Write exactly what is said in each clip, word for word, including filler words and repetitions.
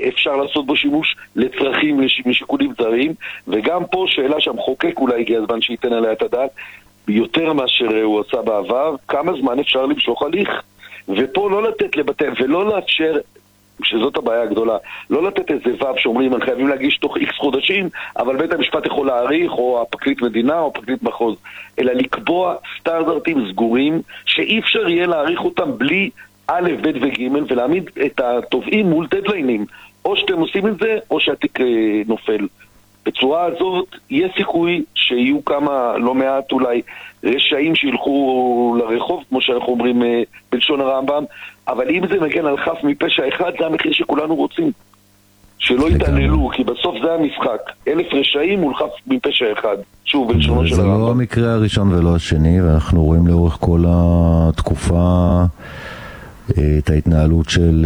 אפשר לעשות בו שימוש לצרכים משיקולים זרים, וגם פה שאלה שהמחוקק אולי הגיע הזמן שייתן עליה את הדעת, יותר מאשר הוא עשה בעבר, כמה זמן אפשר למשוך הליך, ופה לא לתת לבתי, ולא לאפשר, שזאת הבעיה הגדולה, לא לתת איזה וו שאומרים, הם חייבים להגיש תוך איקס חודשים, אבל בית המשפט יכול להעריך, או הפרקליט מדינה, או הפרקליט מחוז, אלא לקבוע סטנדרטים סגורים, שאי אפשר יהיה להעריך אותם בלי א', ב' וג', ולהעמיד את התובעים מול דדליינים, או שאתם עושים את זה, או שהתיק נופל. בצורה הזאת, יש סיכוי שיהיו כמה, לא מעט אולי, רשעים שילכו לרחוב, כמו שאנחנו אומרים בלשון הרמב"ם, אבל אם זה מגן על חף מפשע אחד, זה המחיר שכולנו רוצים. שלא יתעללו, כי בסוף זה המשחק. אלף רשעים מול חף מפשע אחד. שוב, בלשונו של הרמב"ם. זה לא המקרה הראשון ולא השני, ואנחנו רואים לאורך כל התקופה את ההתנהלות של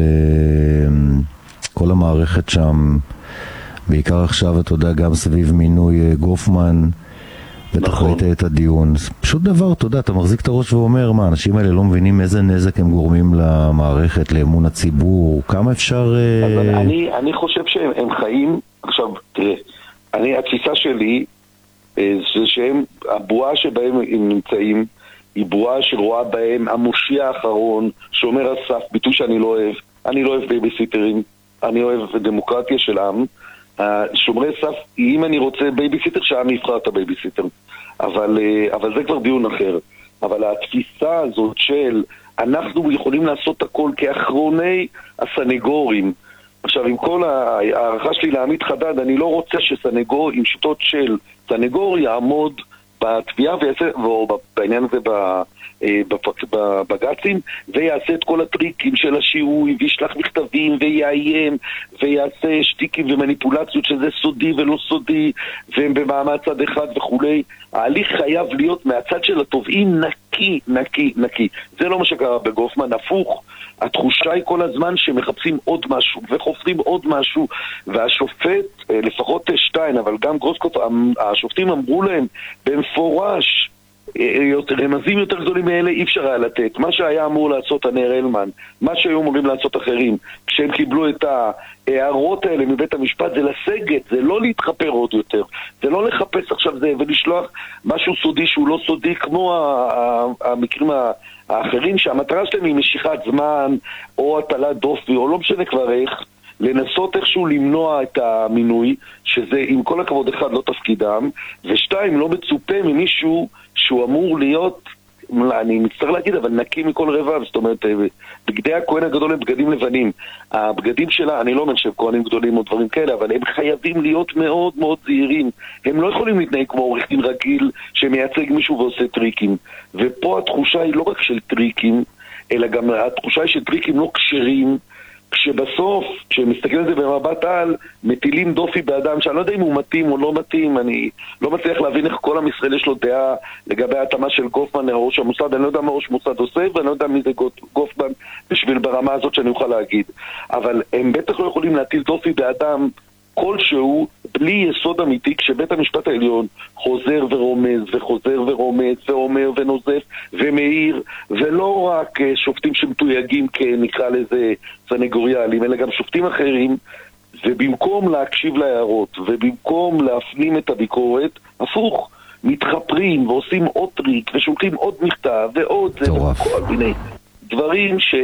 כל המערכת שם, בעיקר עכשיו, אתה יודע, גם סביב מינוי גופמן, בטח ראית את הדיון. פשוט דבר, אתה יודע, אתה מחזיק את הראש ואומר, מה, האנשים האלה לא מבינים איזה נזק הם גורמים למערכת, לאמון הציבור, כמה אפשר... אז אני, אני חושב שהם חיים, עכשיו, תראה, אני, התפיסה שלי, זה שהם, הבועה שבהם הם נמצאים, היא בועה שרואה בהם המושיע האחרון, שומר הסף, ביטוי שאני לא אוהב, אני לא אוהב בייביסיטרים, אני אוהב דמוקרטיה של עם, שומרי סף, אם אני רוצה בייביסיטר, שהעם יבחר את הבייביסיטר, אבל, אבל זה כבר דיון אחר. אבל התפיסה הזאת של אנחנו יכולים לעשות הכל כאחרוני הסנגורים. עכשיו, עם כל הערכה שלי להעמיד חדד, אני לא רוצה שסנגור עם שיטות של סנגור יעמוד בתביעה ויעשה, או בעניין הזה בבג"צים, ויעשה את כל הטריקים של השיעוי, וישלח מכתבים, ויאיים, ויעשה שטיקים ומניפולציות שזה סודי ולא סודי, והם במעמד צד אחד וכולי. ההליך חייב להיות מהצד של התובעים נקי, נקי, נקי. זה לא מה שקרה בגופמן, הפוך. התחושה היא כל הזמן שמחפשים עוד משהו, וחופרים עוד משהו, והשופט, לפחות שטיין, אבל גם גרוסקוט, השופטים אמרו להם במפורש, רמזים יותר גדולים מאלה אי אפשר היה לתת. מה שהיה אמור לעשות הנר אלמן, מה שהיו אמורים לעשות אחרים, כשהם קיבלו את ההערות האלה מבית המשפט, זה לסגת, זה לא להתחפר עוד יותר, זה לא לחפש עכשיו זה ולשלוח משהו סודי שהוא לא סודי, כמו המקרים האחרים שהמטרה שלהם היא משיכת זמן או הטלת דופי או לא משנה כבר איך, לנסות איכשהו למנוע את המינוי, שזה עם כל הכבוד אחד לא תפקידם, ושתיים, לא מצופה ממישהו שהוא אמור להיות, אני מצטער להגיד, אבל נקי מכל רבב. זאת אומרת, בגדי הכהן הגדול הם בגדים לבנים, הבגדים שלה, אני לא אומר שהם כהנים גדולים או דברים כאלה, אבל הם חייבים להיות מאוד מאוד זהירים. הם לא יכולים להתנהג כמו עורך דין רגיל שמייצג מישהו ועושה טריקים, ופה התחושה היא לא רק של טריקים, אלא גם התחושה היא של טריקים לא כשרים, כשבסוף, כשמסתכל על זה במבט על, מטילים דופי באדם שאני לא יודע אם הוא מתאים או לא מתאים. אני לא מצליח להבין איך כל עם ישראל יש לו דעה לגבי ההתאמה של גופמן לראש המוסד. אני לא יודע מה ראש מוסד עושה, ואני לא יודע מי זה גופמן בשביל ברמה הזאת שאני אוכל להגיד, אבל הם בטח לא יכולים להטיל דופי באדם כלשהו בלי יסוד אמיתי, כשבית המשפט העליון חוזר ורומז וחוזר ורומז ואומר ונוזף ומאיר, ולא רק שופטים שמתויגים כנקרא לזה סנגוריאלים, אלא גם שופטים אחרים, ובמקום להקשיב להערות ובמקום להפנים את הביקורת, הפוך, מתחפרים ועושים עוד טריק ושולחים עוד מכתב ועוד זה וכל מיני דברים ש...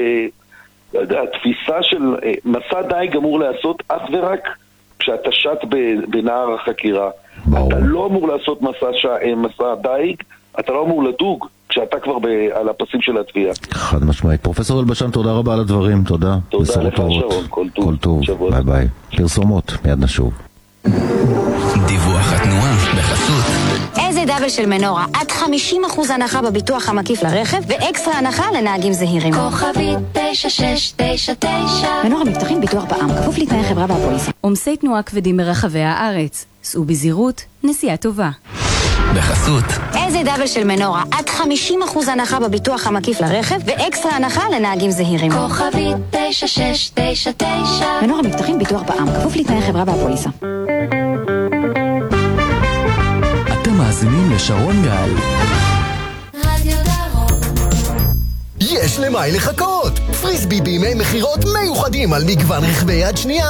התפיסה של מסע דייג אמור לעשות אך ורק כשאתה שט בנהר החקירה. אתה לא אמור לעשות מסע, ש... מסע דייג, אתה לא אמור לדוג כשאתה כבר ב... על הפסים של התביעה. חד משמעית. פרופסור אלבשן, תודה רבה על הדברים. תודה. תודה לך שרון, כל טוב. כל טוב. ביי ביי. פרסומות, מיד נשוב. דיווח התנועה בחסות איזה דאבל של מנורה, עד חמישים אחוז הנחה בביטוח המקיף לרכב ואקסטרה הנחה לנהגים זהירים. כוכבית תשע שש תשע תשע. מנורה מבטחים ביטוח בע"מ, כפוף לתנאי חברה והפוליסה. עומסי תנועה כבדים ברחבי הארץ, סעו בזהירות, נסיעה טובה. בחסות איזה דאבל של מנורה, עד חמישים אחוז הנחה בביטוח המקיף לרכב ואקסטרה הנחה לנהגים זהירים. כוכבית תשע שש תשע תשע. מנורה מבטחים ביטוח בע"מ, כפוף לתנאי חברה והפוליסה. אתם מאזינים לשרון גל. רדיו דרום. יש למי לחכות. פריסבי בימי מחירות מיוחדים על מגוון רכבי יד שנייה